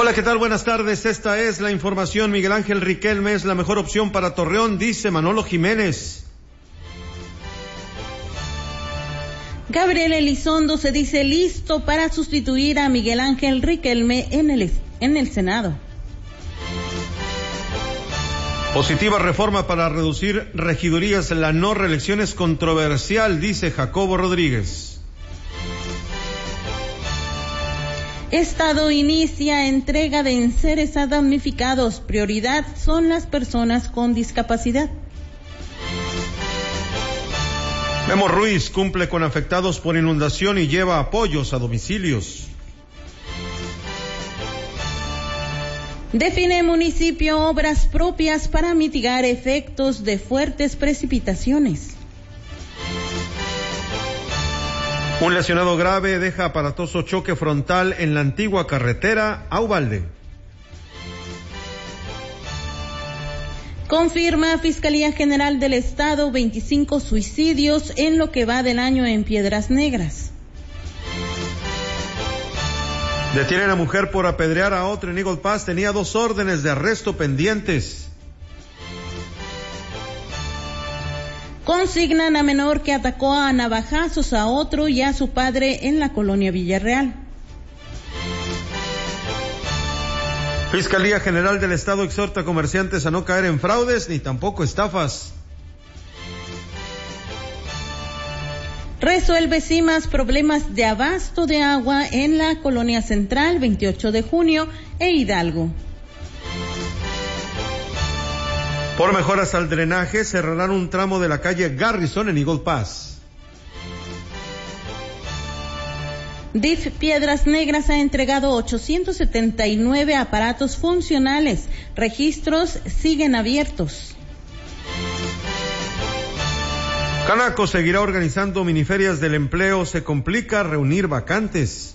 Hola, ¿qué tal? Buenas tardes. Esta es la información. Miguel Ángel Riquelme es la mejor opción para Torreón, dice Manolo Jiménez. Gabriel Elizondo se dice listo para sustituir a Miguel Ángel Riquelme en el Senado. Positiva reforma para reducir regidurías. La no reelección es controversial, dice Jacobo Rodríguez. Estado inicia entrega de enseres a damnificados. Prioridad son las personas con discapacidad. Memo Ruiz cumple con afectados por inundación y lleva apoyos a domicilios. Define municipio obras propias para mitigar efectos de fuertes precipitaciones. Un lesionado grave deja aparatoso choque frontal en la antigua carretera a Uvalde. Confirma Fiscalía General del Estado 25 suicidios en lo que va del año en Piedras Negras. Detienen a mujer por apedrear a otro en Eagle Pass. Tenía 2 órdenes de arresto pendientes. Consignan a menor que atacó a navajazos a otro y a su padre en la colonia Villarreal. Fiscalía General del Estado exhorta a comerciantes a no caer en fraudes ni tampoco estafas. Resuelve CIMAS problemas de abasto de agua en la colonia Central, 28 de junio e Hidalgo. Por mejoras al drenaje, cerrarán un tramo de la calle Garrison en Eagle Pass. DIF Piedras Negras ha entregado 879 aparatos funcionales. Registros siguen abiertos. Canaco seguirá organizando miniferias del empleo. Se complica reunir vacantes.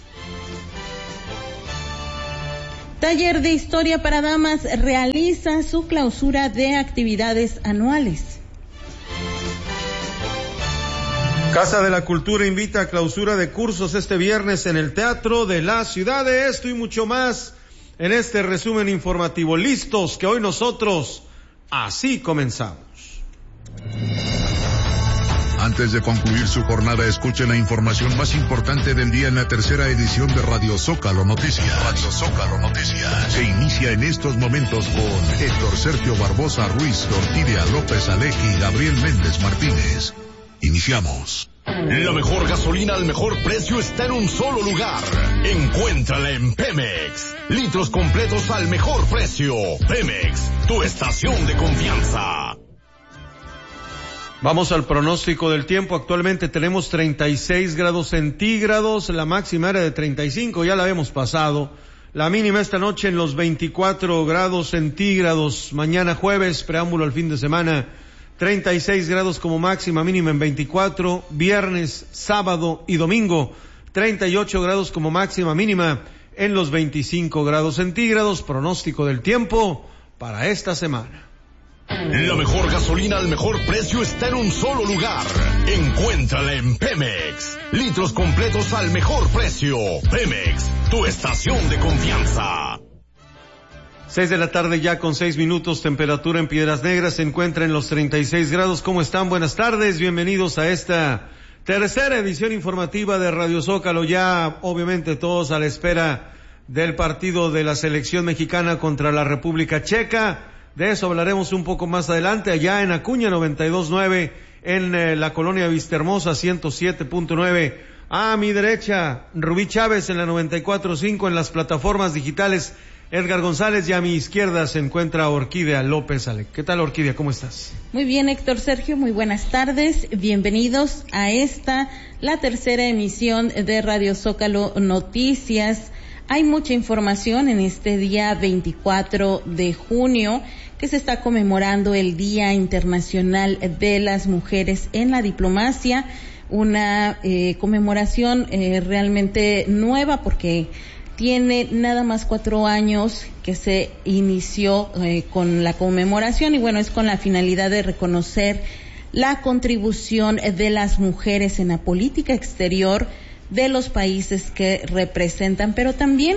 Taller de Historia para Damas realiza su clausura de actividades anuales. Casa de la Cultura invita a clausura de cursos este viernes en el Teatro de la Ciudad. De esto y mucho más en este resumen informativo. Listos, que hoy nosotros así comenzamos. Antes de concluir su jornada, escuche la información más importante del día en la tercera edición de Radio Zócalo Noticias. Radio Zócalo Noticias. Se inicia en estos momentos con Héctor Sergio Barbosa Ruiz, Orquídea López Alecki y Gabriel Méndez Martínez. Iniciamos. La mejor gasolina al mejor precio está en un solo lugar. Encuéntrala en Pemex. Litros completos al mejor precio. Pemex, tu estación de confianza. Vamos al pronóstico del tiempo. Actualmente tenemos 36 grados centígrados, la máxima era de 35, ya la habíamos pasado. La mínima esta noche en los 24 grados centígrados. Mañana jueves, preámbulo al fin de semana, 36 grados como máxima, mínima en 24. Viernes, sábado y domingo, 38 grados como máxima, mínima en los 25 grados centígrados. Pronóstico del tiempo para esta semana. La mejor gasolina al mejor precio está en un solo lugar. Encuéntrala en Pemex. Litros completos al mejor precio. Pemex, tu estación de confianza. 6 de la tarde ya con 6 minutos, temperatura en Piedras Negras se encuentra en los 36 grados. ¿Cómo están? Buenas tardes, bienvenidos a esta tercera edición informativa de Radio Zócalo. Ya obviamente todos a la espera del partido de la selección mexicana contra la República Checa. De eso hablaremos un poco más adelante, allá en Acuña 92.9, en la colonia Vistahermosa 107.9. A mi derecha, Rubí Chávez en la 94.5 en las plataformas digitales, Edgar González, y a mi izquierda se encuentra Orquídea López Alec. ¿Qué tal, Orquídea? ¿Cómo estás? Muy bien, Héctor Sergio, muy buenas tardes. Bienvenidos a la tercera emisión de Radio Zócalo Noticias. Hay mucha información en este día 24 de junio que se está conmemorando el Día Internacional de las Mujeres en la Diplomacia, una conmemoración realmente nueva porque tiene nada más 4 años que se inició con la conmemoración y bueno, es con la finalidad de reconocer la contribución de las mujeres en la política exterior de los países que representan, pero también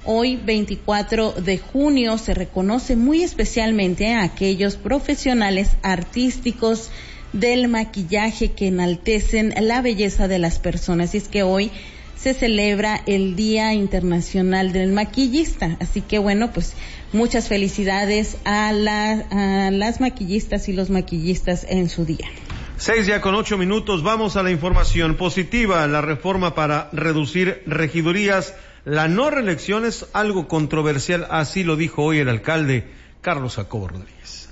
Hoy, 24 de junio, se reconoce muy especialmente a aquellos profesionales artísticos del maquillaje que enaltecen la belleza de las personas. Y es que hoy se celebra el Día Internacional del Maquillista. Así que bueno, pues muchas felicidades a las maquillistas y los maquillistas en su día. 6:08, vamos a la información positiva. La reforma para reducir regidurías. La no reelección es algo controversial, así lo dijo hoy el alcalde Carlos Jacobo Rodríguez.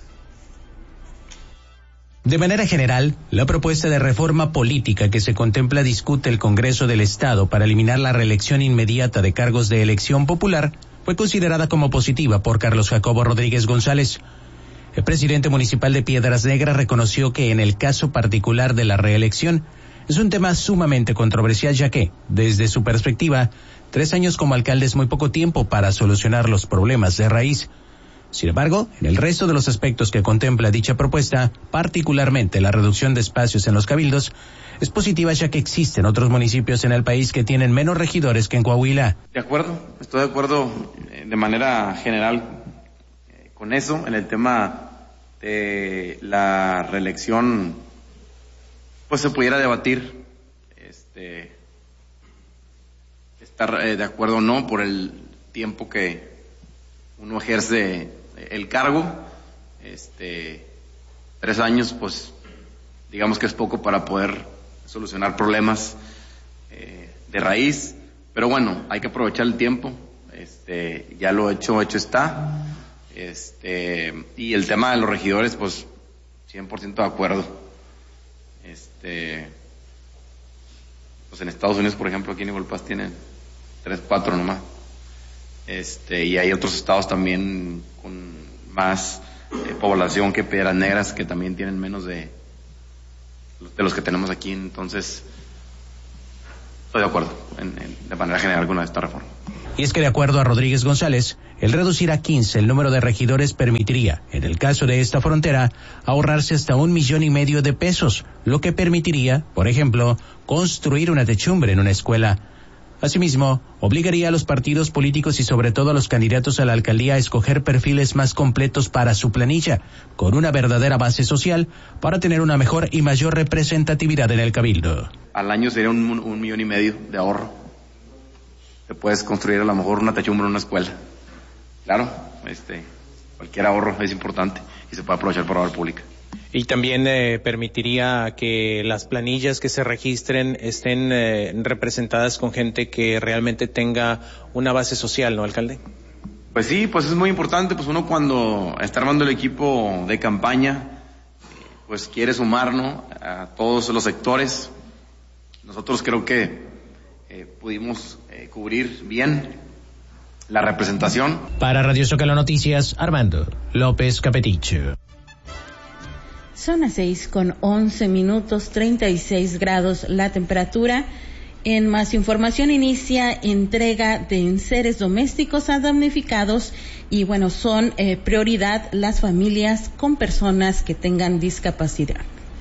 De manera general, la propuesta de reforma política que se contempla discute el Congreso del Estado para eliminar la reelección inmediata de cargos de elección popular fue considerada como positiva por Carlos Jacobo Rodríguez González. El presidente municipal de Piedras Negras reconoció que en el caso particular de la reelección es un tema sumamente controversial, ya que, desde su perspectiva, 3 años como alcalde es muy poco tiempo para solucionar los problemas de raíz. Sin embargo, en el resto de los aspectos que contempla dicha propuesta, particularmente la reducción de espacios en los cabildos, es positiva ya que existen otros municipios en el país que tienen menos regidores que en Coahuila. De acuerdo, estoy de acuerdo de manera general con eso. En el tema de la reelección, pues se pudiera debatir estar de acuerdo o no por el tiempo que uno ejerce el cargo. 3 años, pues digamos que es poco para poder solucionar problemas de raíz, pero bueno, hay que aprovechar el tiempo. Ya lo hecho está. Y el tema de los regidores, pues 100% de acuerdo. Pues en Estados Unidos, por ejemplo, aquí en Igualpás tienen 3, 4 nomás. Y hay otros estados también con más población que Piedras Negras, que también tienen menos de los que tenemos aquí. Entonces, estoy de acuerdo de manera general con esta reforma. Y es que de acuerdo a Rodríguez González, el reducir a 15 el número de regidores permitiría, en el caso de esta frontera, ahorrarse hasta 1,5 millones de pesos, lo que permitiría, por ejemplo, construir una techumbre en una escuela. Asimismo, obligaría a los partidos políticos y sobre todo a los candidatos a la alcaldía a escoger perfiles más completos para su planilla, con una verdadera base social, para tener una mejor y mayor representatividad en el cabildo. Al año sería 1,5 millones de ahorro. Te puedes construir a lo mejor una techumbre en una escuela. Claro, cualquier ahorro es importante y se puede aprovechar para obra pública. Y también permitiría que las planillas que se registren estén representadas con gente que realmente tenga una base social, ¿no, alcalde? Pues sí, pues es muy importante. Pues uno cuando está armando el equipo de campaña, pues quiere sumar, ¿no?, a todos los sectores. Nosotros creo que pudimos cubrir bien la representación. Para Radio Zócalo Noticias, Armando López Capeticho. Son las 6:11, 36 grados la temperatura. En más información, inicia entrega de enseres domésticos a damnificados y bueno, son prioridad las familias con personas que tengan discapacidad.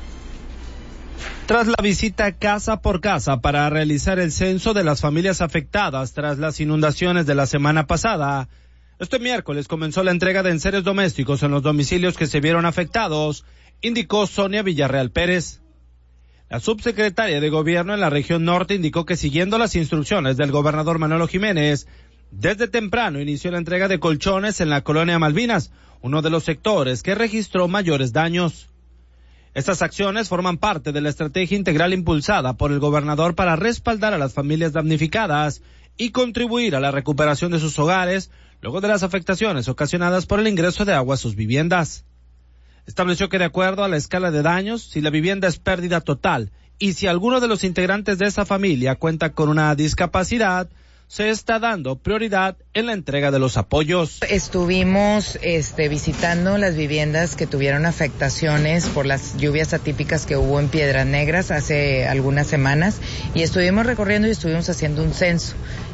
Tras la visita casa por casa para realizar el censo de las familias afectadas tras las inundaciones de la semana pasada, este miércoles comenzó la entrega de enseres domésticos en los domicilios que se vieron afectados, indicó Sonia Villarreal Pérez. La subsecretaria de Gobierno en la región norte indicó que siguiendo las instrucciones del gobernador Manolo Jiménez, desde temprano inició la entrega de colchones en la colonia Malvinas, uno de los sectores que registró mayores daños. Estas acciones forman parte de la estrategia integral impulsada por el gobernador para respaldar a las familias damnificadas y contribuir a la recuperación de sus hogares luego de las afectaciones ocasionadas por el ingreso de agua a sus viviendas. Estableció que de acuerdo a la escala de daños, si la vivienda es pérdida total y si alguno de los integrantes de esa familia cuenta con una discapacidad, se está dando prioridad en la entrega de los apoyos. Estuvimos visitando las viviendas que tuvieron afectaciones por las lluvias atípicas que hubo en Piedras Negras hace algunas semanas y estuvimos recorriendo y estuvimos haciendo un censo.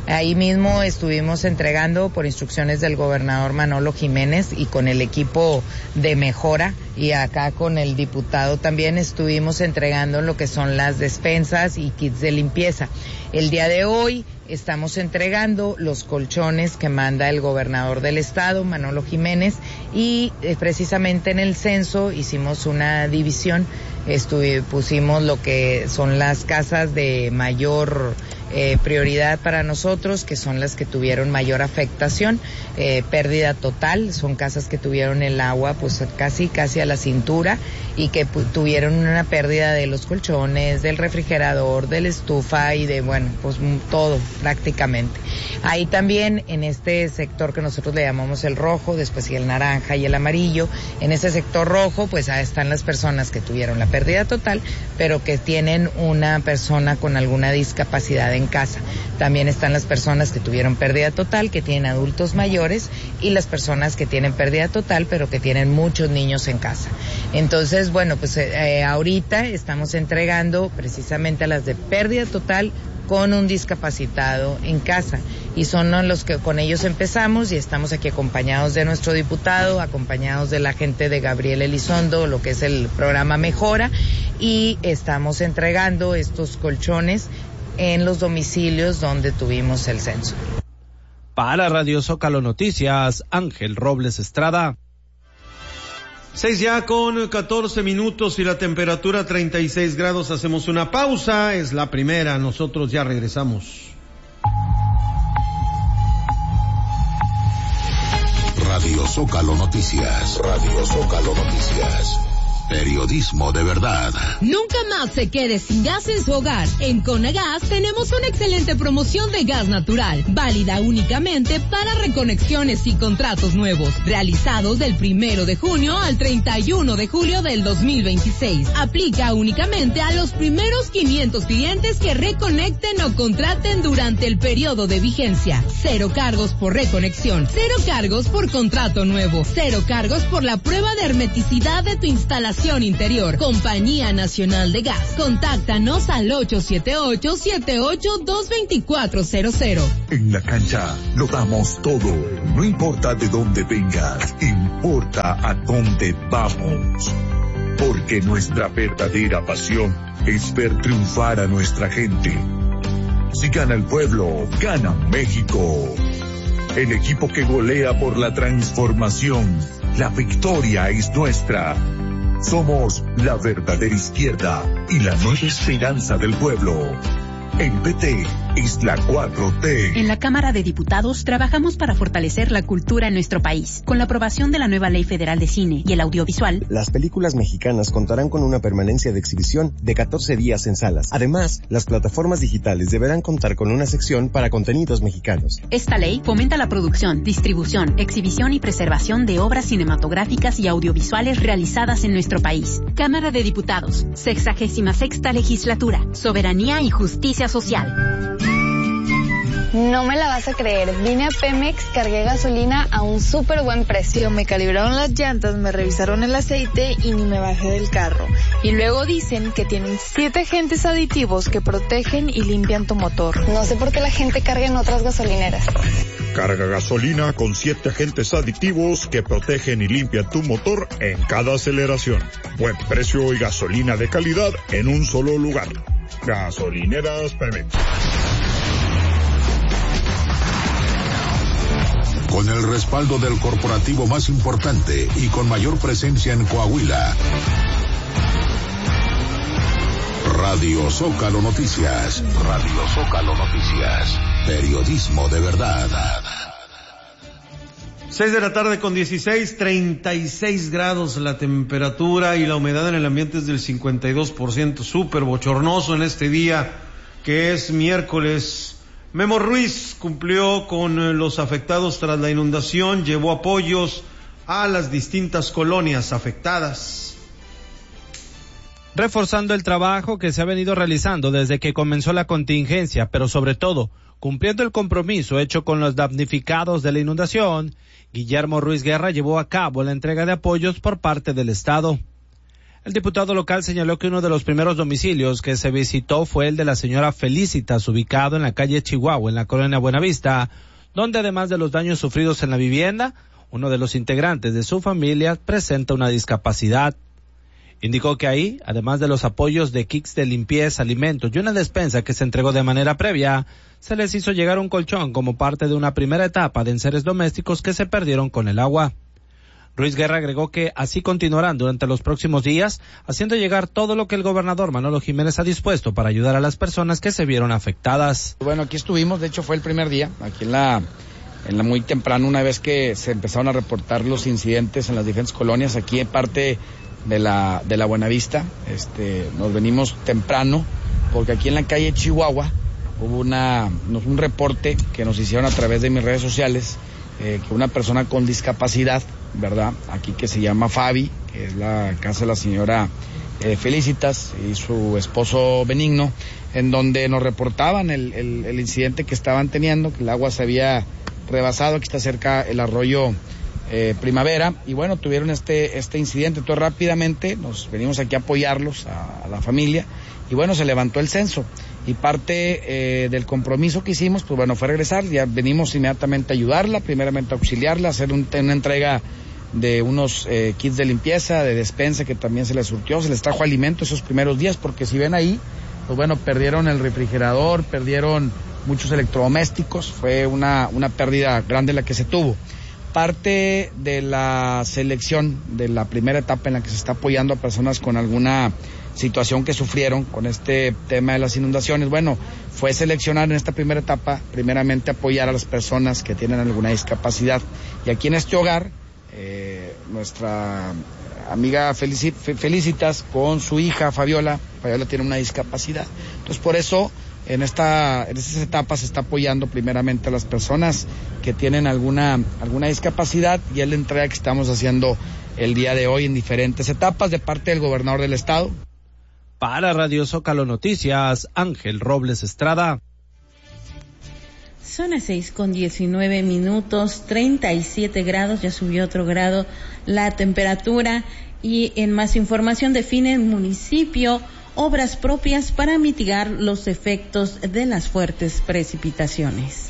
Ahí mismo estuvimos entregando por instrucciones del gobernador Manolo Jiménez y con el equipo de mejora, y acá con el diputado también estuvimos entregando lo que son las despensas y kits de limpieza. El día de hoy estamos entregando los colchones que manda el gobernador del estado, Manolo Jiménez, y precisamente en el censo hicimos una división, pusimos lo que son las casas de mayor prioridad para nosotros, que son las que tuvieron mayor afectación, pérdida total, son casas que tuvieron el agua pues casi a la cintura y que tuvieron una pérdida de los colchones, del refrigerador, de la estufa y de, bueno, pues todo prácticamente. Ahí también en este sector que nosotros le llamamos el rojo, después el naranja y el amarillo, en ese sector rojo pues ahí están las personas que tuvieron la pérdida total, pero que tienen una persona con alguna discapacidad en casa. También están las personas que tuvieron pérdida total, que tienen adultos mayores, y las personas que tienen pérdida total, pero que tienen muchos niños en casa. Entonces, bueno, pues ahorita estamos entregando precisamente a las de pérdida total con un discapacitado en casa, y son los que con ellos empezamos, y estamos aquí acompañados de nuestro diputado, acompañados de la gente de Gabriel Elizondo, lo que es el programa Mejora, y estamos entregando estos colchones en los domicilios donde tuvimos el censo. Para Radio Zócalo Noticias, Ángel Robles Estrada. 6 ya con 14 minutos y la temperatura 36 grados. Hacemos una pausa, es la primera, nosotros ya regresamos. Radio Zócalo Noticias. Radio Zócalo Noticias. Periodismo de verdad. Nunca más se quede sin gas en su hogar. En Conagas tenemos una excelente promoción de gas natural, válida únicamente para reconexiones y contratos nuevos, realizados del 1 de junio al 31 de julio del 2026. Aplica únicamente a los primeros 500 clientes que reconecten o contraten durante el periodo de vigencia. 0 cargos por reconexión, 0 cargos por contrato nuevo, 0 cargos por la prueba de hermeticidad de tu instalación interior. Compañía Nacional de Gas. Contáctanos al 878-78-22400. En la cancha lo damos todo. No importa de dónde vengas, importa a dónde vamos. Porque nuestra verdadera pasión es ver triunfar a nuestra gente. Si gana el pueblo, gana México. El equipo que golea por la transformación. La victoria es nuestra. Somos la verdadera izquierda y la nueva esperanza del pueblo. El PT es la 4T. En la Cámara de Diputados trabajamos para fortalecer la cultura en nuestro país. Con la aprobación de la nueva Ley Federal de Cine y el Audiovisual, las películas mexicanas contarán con una permanencia de exhibición de 14 días en salas. Además, las plataformas digitales deberán contar con una sección para contenidos mexicanos. Esta ley fomenta la producción, distribución, exhibición y preservación de obras cinematográficas y audiovisuales realizadas en nuestro país. Cámara de Diputados, 66ª Legislatura, Soberanía y Justicia Social. No me la vas a creer, vine a Pemex, cargué gasolina a un súper buen precio. Me calibraron las llantas, me revisaron el aceite y ni me bajé del carro. Y luego dicen que tienen 7 agentes aditivos que protegen y limpian tu motor. No sé por qué la gente carga en otras gasolineras. Carga gasolina con 7 agentes aditivos que protegen y limpian tu motor en cada aceleración. Buen precio y gasolina de calidad en un solo lugar. Gasolineras Pemex. Con el respaldo del corporativo más importante y con mayor presencia en Coahuila. Radio Zócalo Noticias. Radio Zócalo Noticias. Periodismo de verdad. 6 de la tarde con 16, 36 grados la temperatura y la humedad en el ambiente es del 52%, súper bochornoso en este día que es miércoles. Memo Ruiz cumplió con los afectados tras la inundación, llevó apoyos a las distintas colonias afectadas. Reforzando el trabajo que se ha venido realizando desde que comenzó la contingencia, pero sobre todo cumpliendo el compromiso hecho con los damnificados de la inundación, Guillermo Ruiz Guerra llevó a cabo la entrega de apoyos por parte del Estado. El diputado local señaló que uno de los primeros domicilios que se visitó fue el de la señora Felicitas, ubicado en la calle Chihuahua, en la colonia Buenavista, donde además de los daños sufridos en la vivienda, uno de los integrantes de su familia presenta una discapacidad. Indicó que ahí, además de los apoyos de kits de limpieza, alimentos y una despensa que se entregó de manera previa, se les hizo llegar un colchón como parte de una primera etapa de enseres domésticos que se perdieron con el agua. Ruiz Guerra agregó que así continuarán durante los próximos días, haciendo llegar todo lo que el gobernador Manolo Jiménez ha dispuesto para ayudar a las personas que se vieron afectadas. Bueno, aquí estuvimos, de hecho fue el primer día, aquí en la muy temprano, una vez que se empezaron a reportar los incidentes en las diferentes colonias, aquí en parte de la Buenavista, nos venimos temprano, porque aquí en la calle Chihuahua hubo un reporte que nos hicieron a través de mis redes sociales, que una persona con discapacidad, ¿verdad? Aquí que se llama Fabi, que es la casa de la señora Felicitas y su esposo Benigno, en donde nos reportaban el incidente que estaban teniendo, que el agua se había rebasado, aquí está cerca el arroyo Primavera, y bueno, tuvieron este incidente. Entonces rápidamente nos venimos aquí a apoyarlos a la familia, y bueno, se levantó el censo, y parte del compromiso que hicimos, pues bueno, fue regresar. Ya venimos inmediatamente a ayudarla, primeramente a auxiliarla, a hacer una entrega de unos kits de limpieza, de despensa que también se les surtió, se les trajo alimento esos primeros días, porque si ven ahí, pues bueno, perdieron el refrigerador, perdieron muchos electrodomésticos, fue una pérdida grande la que se tuvo. Parte de la selección de la primera etapa en la que se está apoyando a personas con alguna situación que sufrieron con este tema de las inundaciones, bueno, fue seleccionar en esta primera etapa, primeramente apoyar a las personas que tienen alguna discapacidad. Y aquí en este hogar, nuestra amiga Felicitas con su hija Fabiola tiene una discapacidad. Entonces por eso en estas etapas se está apoyando primeramente a las personas que tienen alguna discapacidad, y es la entrega que estamos haciendo el día de hoy en diferentes etapas de parte del gobernador del estado. Para Radio Zócalo Noticias, Ángel Robles Estrada. Son las 6:19, 37 grados, ya subió otro grado la temperatura. Y en más información, define el municipio obras propias para mitigar los efectos de las fuertes precipitaciones.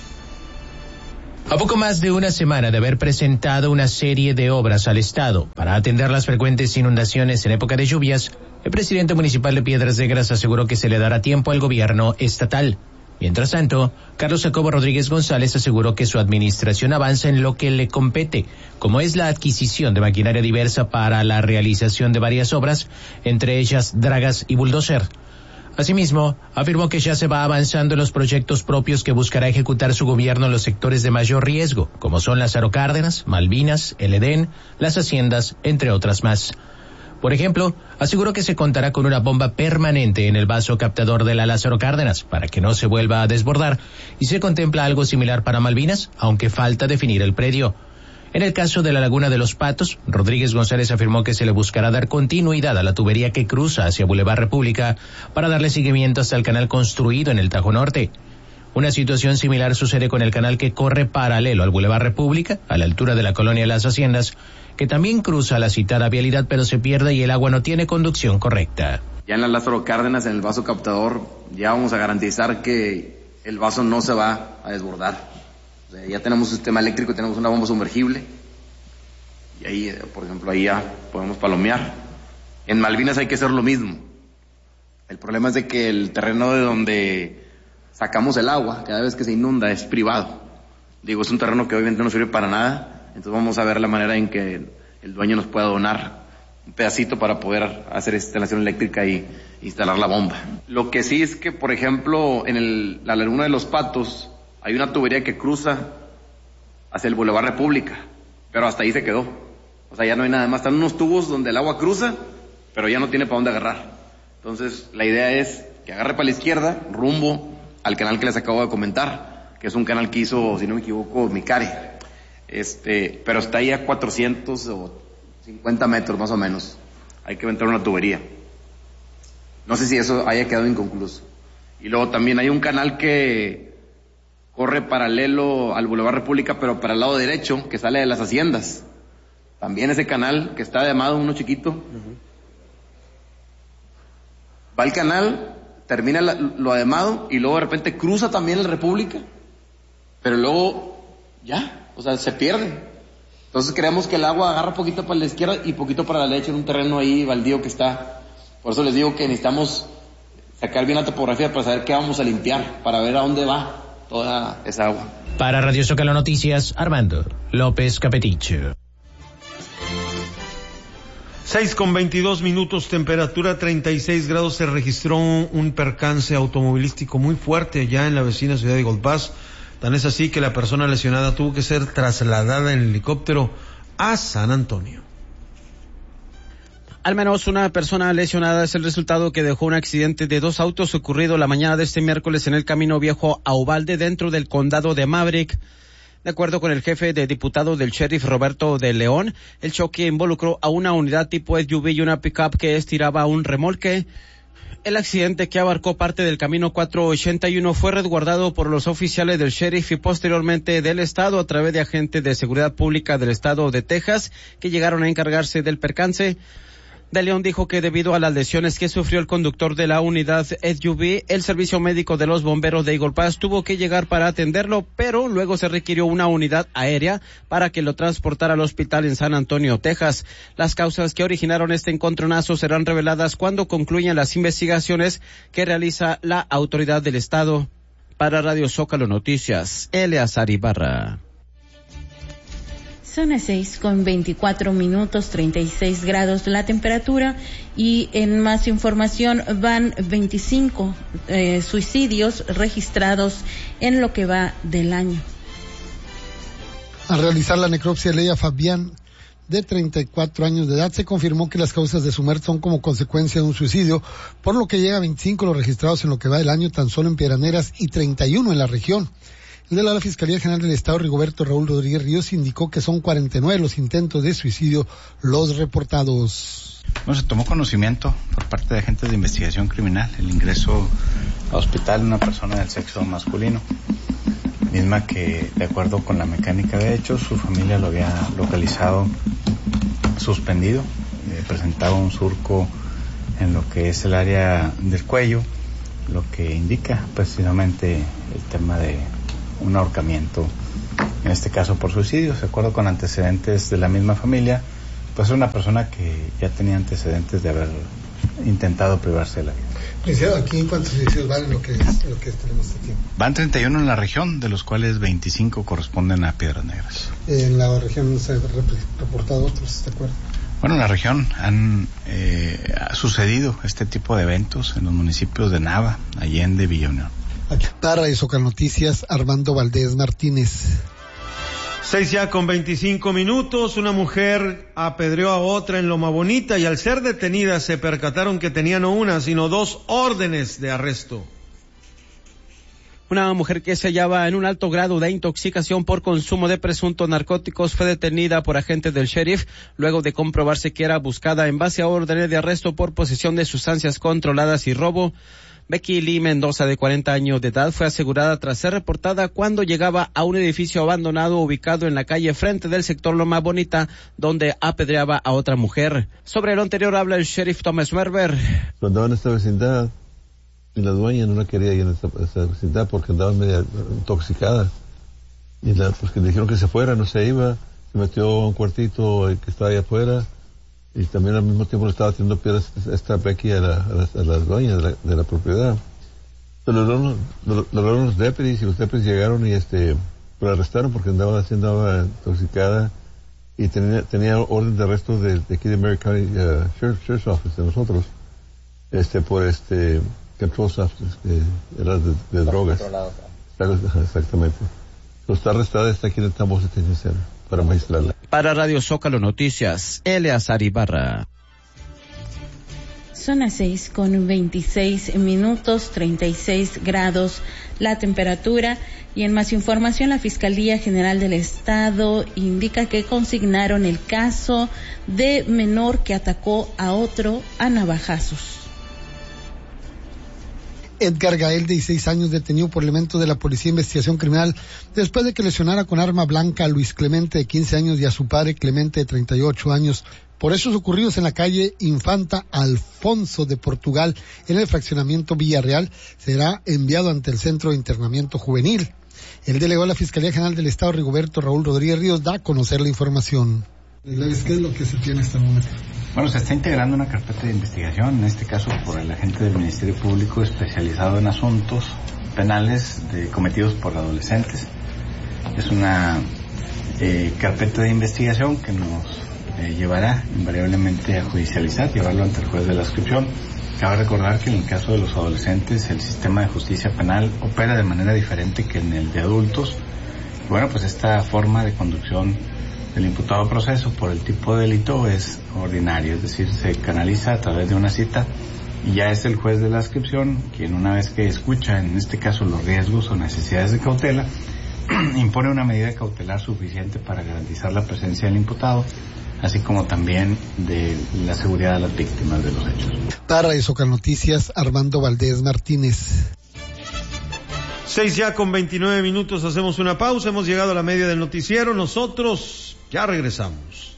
A poco más de una semana de haber presentado una serie de obras al Estado para atender las frecuentes inundaciones en época de lluvias, el presidente municipal de Piedras Negras aseguró que se le dará tiempo al gobierno estatal. Mientras tanto, Carlos Jacobo Rodríguez González aseguró que su administración avanza en lo que le compete, como es la adquisición de maquinaria diversa para la realización de varias obras, entre ellas dragas y bulldozer. Asimismo, afirmó que ya se va avanzando en los proyectos propios que buscará ejecutar su gobierno en los sectores de mayor riesgo, como son Lázaro Cárdenas, Malvinas, el Edén, las haciendas, entre otras más. Por ejemplo, aseguró que se contará con una bomba permanente en el vaso captador de la Lázaro Cárdenas para que no se vuelva a desbordar, y se contempla algo similar para Malvinas, aunque falta definir el predio. En el caso de la Laguna de los Patos, Rodríguez González afirmó que se le buscará dar continuidad a la tubería que cruza hacia Boulevard República para darle seguimiento hasta el canal construido en el Tajo Norte. Una situación similar sucede con el canal que corre paralelo al Boulevard República, a la altura de la colonia Las Haciendas, que también cruza la citada vialidad, pero se pierde y el agua no tiene conducción correcta. Ya en la Lázaro Cárdenas, en el vaso captador, ya vamos a garantizar que el vaso no se va a desbordar. O sea, ya tenemos un sistema eléctrico, tenemos una bomba sumergible, y ahí, por ejemplo, ahí ya podemos palomear. En Malvinas hay que hacer lo mismo. El problema es de que el terreno de donde sacamos el agua, cada vez que se inunda, es privado. Digo, es un terreno que obviamente no sirve para nada, entonces vamos a ver la manera en que el dueño nos pueda donar un pedacito para poder hacer esta instalación eléctrica y instalar la bomba. Lo que sí es que, por ejemplo, en la Laguna de los Patos hay una tubería que cruza hacia el Boulevard República, pero hasta ahí se quedó. O sea, ya no hay nada más. Están unos tubos donde el agua cruza, pero ya no tiene para dónde agarrar. Entonces, la idea es que agarre para la izquierda, rumbo al canal que les acabo de comentar, que es un canal que hizo, si no me equivoco, Micare. Pero está ahí a 450 metros más o menos. Hay que entrar una tubería. No sé si eso haya quedado inconcluso. Y luego también hay un canal que corre paralelo al Boulevard República, pero para el lado derecho, que sale de las haciendas. También ese canal que está llamado uno chiquito, va al canal, termina lo ademado y luego de repente cruza también la República, pero luego ya, o sea, se pierde. Entonces creemos que el agua agarra poquito para la izquierda y poquito para la derecha en un terreno ahí baldío que está. Por eso les digo que necesitamos sacar bien la topografía para saber qué vamos a limpiar, para ver a dónde va toda esa agua. Para Radio Zócalo Noticias, Armando López Capeticho. 6:22, temperatura 36 grados. Se registró un percance automovilístico muy fuerte allá en la vecina ciudad de Eagle Pass. Tan es así que la persona lesionada tuvo que ser trasladada en helicóptero a San Antonio. Al menos una persona lesionada es el resultado que dejó un accidente de 2 autos ocurrido la mañana de este miércoles en el camino viejo a Uvalde, dentro del condado de Maverick. De acuerdo con el jefe de diputados del sheriff Roberto de León, el choque involucró a una unidad tipo SUV y una pickup que estiraba un remolque. El accidente, que abarcó parte del camino 481, fue resguardado por los oficiales del sheriff y posteriormente del estado a través de agentes de seguridad pública del estado de Texas, que llegaron a encargarse del percance. De León dijo que debido a las lesiones que sufrió el conductor de la unidad SUV, el servicio médico de los bomberos de Eagle Pass tuvo que llegar para atenderlo, pero luego se requirió una unidad aérea para que lo transportara al hospital en San Antonio, Texas. Las causas que originaron este encontronazo serán reveladas cuando concluyan las investigaciones que realiza la autoridad del estado. Para Radio Zócalo Noticias, Eleazar Ibarra. Son las 6:24, 36 grados la temperatura, y en más información van 25 suicidios registrados en lo que va del año. Al realizar la necropsia de Leia Fabián, de 34 años de edad, se confirmó que las causas de su muerte son como consecuencia de un suicidio, por lo que llega a 25 los registrados en lo que va del año tan solo en Piedras Negras y 31 en la región. El de la Fiscalía General del Estado, Rigoberto Raúl Rodríguez Ríos, indicó que son 49 los intentos de suicidio los reportados. Bueno, se tomó conocimiento por parte de agentes de investigación criminal el ingreso a hospital de una persona del sexo masculino, misma que, de acuerdo con la mecánica de hechos, su familia lo había localizado suspendido, presentaba un surco en lo que es el área del cuello, lo que indica precisamente el tema de un ahorcamiento, en este caso por suicidio. De acuerdo con antecedentes de la misma familia, pues es una persona que ya tenía antecedentes de haber intentado privarse de la vida. Licenciado, ¿aquí cuántos suicidios van en lo que tenemos aquí? Van 31 en la región, de los cuales 25 corresponden a Piedras Negras. En la región no se han reportado otros, ¿de acuerdo? Bueno, en la región ha sucedido este tipo de eventos en los municipios de Nava, Allende, Villa Unión. Para Radio Zócalo Noticias, Armando Valdés Martínez. 6:25, una mujer apedreó a otra en Loma Bonita y al ser detenida se percataron que tenía no una, sino 2 órdenes de arresto. Una mujer que se hallaba en un alto grado de intoxicación por consumo de presuntos narcóticos fue detenida por agentes del sheriff luego de comprobarse que era buscada en base a órdenes de arresto por posesión de sustancias controladas y robo. Becky Lee Mendoza, de 40 años de edad, fue asegurada tras ser reportada cuando llegaba a un edificio abandonado ubicado en la calle frente del sector Loma Bonita, donde apedreaba a otra mujer. Sobre lo anterior habla el sheriff Thomas Werber. Cuando andaba en esta vecindad, y la dueña no la quería ir en esta vecindad porque andaba media intoxicada. Y pues que le dijeron que se fuera, no se iba, se metió a un cuartito que estaba ahí afuera. Y también al mismo tiempo le estaba haciendo piedras esta Becky a la dueña de la propiedad. Lo lograron los deputies, y los deputies llegaron y la arrestaron porque andaba intoxicada y tenía orden de arresto de aquí de Mary County Sheriff's Office de nosotros, por control substance, que era de drogas. Exactamente. Está arrestada, está aquí en el Tambos Detention Center para magistrarla. Para Radio Zócalo Noticias, Eleazar Ibarra. Son las 6:26, 36 grados la temperatura. Y en más información, la Fiscalía General del Estado indica que consignaron el caso de menor que atacó a otro a navajazos. Edgar Gael, de 16 años, detenido por elementos de la Policía de Investigación Criminal después de que lesionara con arma blanca a Luis Clemente, de 15 años, y a su padre Clemente, de 38 años. Por hechos ocurridos en la calle Infanta Alfonso de Portugal, en el fraccionamiento Villarreal, será enviado ante el Centro de Internamiento Juvenil. El delegado de la Fiscalía General del Estado, Rigoberto Raúl Rodríguez Ríos, da a conocer la información. ¿Qué es lo que se tiene hasta el momento? Bueno, se está integrando una carpeta de investigación, en este caso por el agente del Ministerio Público especializado en asuntos penales cometidos por adolescentes. Es una carpeta de investigación que nos llevará invariablemente a judicializar, llevarlo ante el juez de la inscripción. Cabe recordar que en el caso de los adolescentes el sistema de justicia penal opera de manera diferente que en el de adultos. Bueno, pues esta forma de conducción del imputado a proceso por el tipo de delito es ordinario, es decir, se canaliza a través de una cita y ya es el juez de la inscripción quien, una vez que escucha en este caso los riesgos o necesidades de cautela, impone una medida cautelar suficiente para garantizar la presencia del imputado, así como también de la seguridad de las víctimas de los hechos. Para Radio Zócalo Noticias, Armando Valdés Martínez. 6:29, hacemos una pausa, hemos llegado a la media del noticiero, nosotros ya regresamos.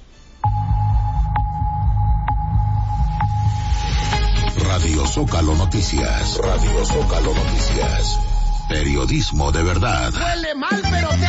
Radio Zócalo Noticias, Radio Zócalo Noticias, periodismo de verdad. Huele mal, pero te